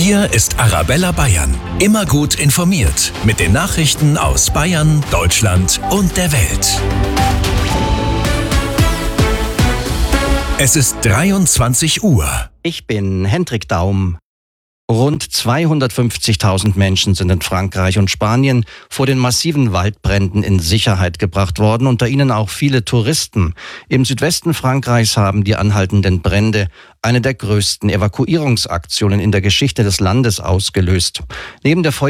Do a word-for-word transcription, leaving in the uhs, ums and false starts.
Hier ist Arabella Bayern. Immer gut informiert mit den Nachrichten aus Bayern, Deutschland und der Welt. Es ist dreiundzwanzig Uhr. Ich bin Hendrik Daum. Rund zweihundertfünfzigtausend Menschen sind in Frankreich und Spanien vor den massiven Waldbränden in Sicherheit gebracht worden, unter ihnen auch viele Touristen. Im Südwesten Frankreichs haben die anhaltenden Brände eine der größten Evakuierungsaktionen in der Geschichte des Landes ausgelöst. Neben der